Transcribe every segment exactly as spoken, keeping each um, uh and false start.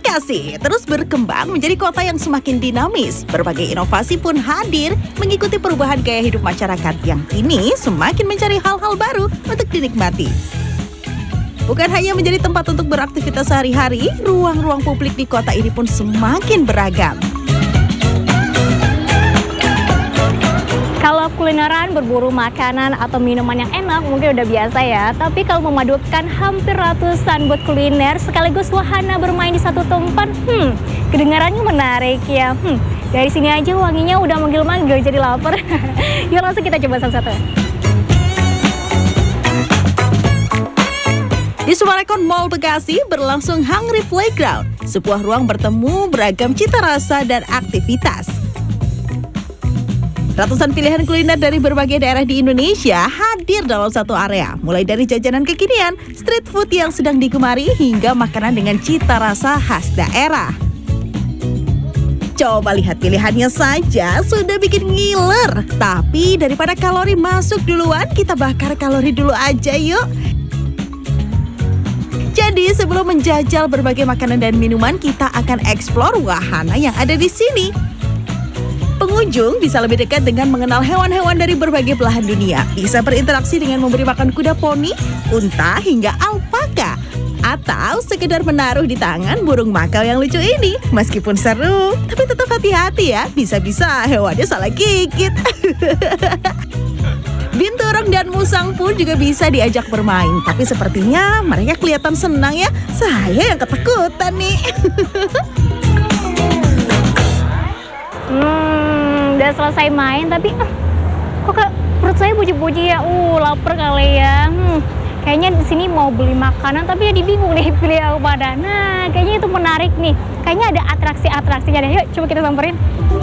Bekasi terus berkembang menjadi kota yang semakin dinamis. Berbagai inovasi pun hadir mengikuti perubahan gaya hidup masyarakat yang kini semakin mencari hal-hal baru untuk dinikmati. Bukan hanya menjadi tempat untuk beraktivitas sehari-hari, ruang-ruang publik di kota ini pun semakin beragam. Kalau kulineran, berburu makanan atau minuman yang enak mungkin udah biasa ya. Tapi kalau memadukan hampir ratusan booth kuliner sekaligus wahana bermain di satu tempat, hmm, kedengarannya menarik ya. Hmm, dari sini aja wanginya udah manggil-manggil jadi lapar. Yuk langsung kita coba satu-satu. Di Sumarekon Mall Bekasi berlangsung Hungry Playground, sebuah ruang bertemu beragam cita rasa dan aktivitas. Ratusan pilihan kuliner dari berbagai daerah di Indonesia hadir dalam satu area, mulai dari jajanan kekinian, street food yang sedang digemari, hingga makanan dengan cita rasa khas daerah. Coba lihat pilihannya saja, sudah bikin ngiler. Tapi daripada kalori masuk duluan, kita bakar kalori dulu aja yuk. Jadi sebelum menjajal berbagai makanan dan minuman, kita akan eksplor wahana yang ada di sini. Pengunjung bisa lebih dekat dengan mengenal hewan-hewan dari berbagai belahan dunia. Bisa berinteraksi dengan memberi makan kuda poni, unta, hingga alpaka. Atau sekedar menaruh di tangan burung makau yang lucu ini. Meskipun seru, tapi tetap hati-hati ya. Bisa-bisa hewannya salah gigit. Binturong dan musang pun juga bisa diajak bermain. Tapi sepertinya mereka kelihatan senang ya. Saya yang ketakutan nih. Hmm, udah selesai main tapi uh, kok ke, perut saya bunyi-bunyi ya. Uh, lapar kali ya. Hmm, kayaknya di sini mau beli makanan tapi jadi bingung nih pilih yang mana. Nah, kayaknya itu menarik nih. Kayaknya ada atraksi-atraksinya deh. Yuk, coba kita samperin.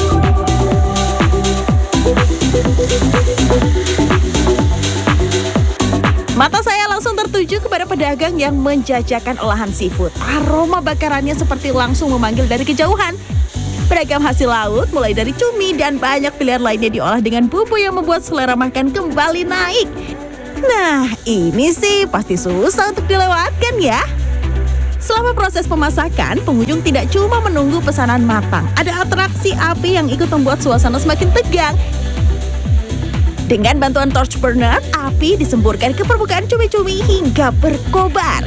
Mata saya langsung tertuju kepada pedagang yang menjajakan olahan seafood. Aroma bakarannya seperti langsung memanggil dari kejauhan. Beragam hasil laut, mulai dari cumi dan banyak pilihan lainnya diolah dengan bumbu yang membuat selera makan kembali naik. Nah, ini sih pasti susah untuk dilewatkan ya. Selama proses pemasakan, pengunjung tidak cuma menunggu pesanan matang. Ada atraksi api yang ikut membuat suasana semakin tegang. Dengan bantuan torch burner, api disemburkan ke permukaan cumi-cumi hingga berkobar.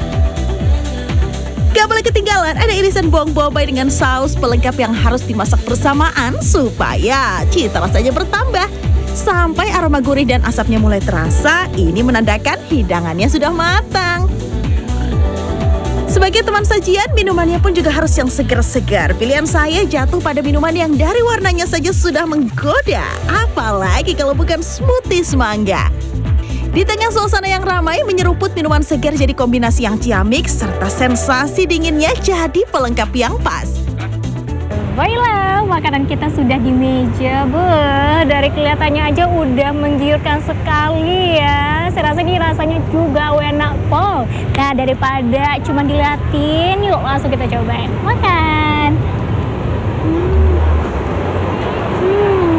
Gak boleh ketinggalan, ada irisan bawang bombay dengan saus pelengkap yang harus dimasak bersamaan supaya cita rasanya bertambah. Sampai aroma gurih dan asapnya mulai terasa, ini menandakan hidangannya sudah matang. Sebagai teman sajian, minumannya pun juga harus yang segar-segar. Pilihan saya jatuh pada minuman yang dari warnanya saja sudah menggoda. Apalagi kalau bukan smoothie semangga. Di tengah suasana yang ramai, menyeruput minuman segar jadi kombinasi yang ciamik, serta sensasi dinginnya jadi pelengkap yang pas. Baiklah, makanan kita sudah di meja. Beuh, dari kelihatannya aja udah menggiurkan sekali ya. Saya rasa ini rasanya juga enak pol. Nah, daripada cuma diliatin, yuk langsung kita cobain. Makan. Hmm. Hmm.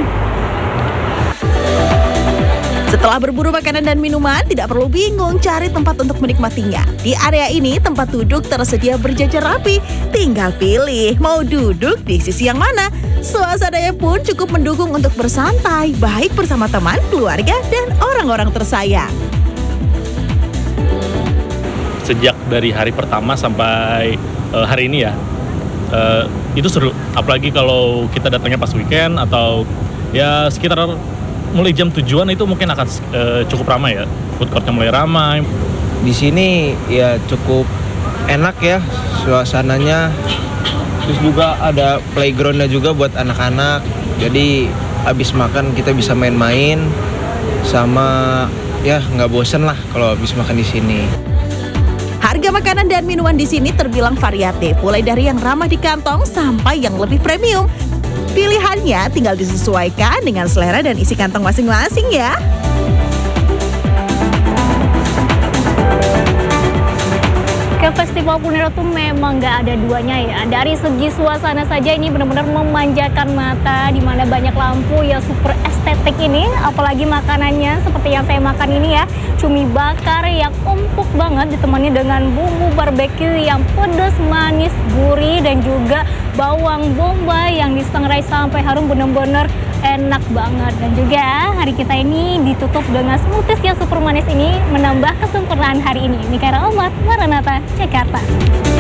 Setelah berburu makanan dan minuman, tidak perlu bingung cari tempat untuk menikmatinya. Di area ini, tempat duduk tersedia berjajar rapi. Tinggal pilih mau duduk di sisi yang mana. Suasananya pun cukup mendukung untuk bersantai, baik bersama teman, keluarga, dan orang-orang tersayang. Sejak dari hari pertama sampai uh, hari ini ya, uh, itu seru. Apalagi kalau kita datangnya pas weekend atau ya sekitar mulai jam tujuan itu mungkin akan uh, cukup ramai ya. Food courtnya mulai ramai. Di sini ya cukup enak ya suasananya. Terus juga ada playgroundnya juga buat anak-anak. Jadi habis makan kita bisa main-main sama ya nggak bosen lah kalau habis makan di sini. Harga makanan dan minuman di sini terbilang variatif, mulai dari yang ramah di kantong sampai yang lebih premium. Pilihannya tinggal disesuaikan dengan selera dan isi kantong masing-masing ya. Ke festival kuliner tuh memang nggak ada duanya ya. Dari segi suasana saja ini benar-benar memanjakan mata, di mana banyak lampu yang super estetik estetik ini, apalagi makanannya seperti yang saya makan ini ya, cumi bakar yang empuk banget ditemani dengan bumbu barbeque yang pedas, manis, gurih, dan juga bawang bombay yang disangrai sampai harum, bener-bener enak banget. Dan juga hari kita ini ditutup dengan smoothies yang super manis ini, menambah kesempurnaan hari ini. Mikaela Ahmad, Maranatha, Jakarta.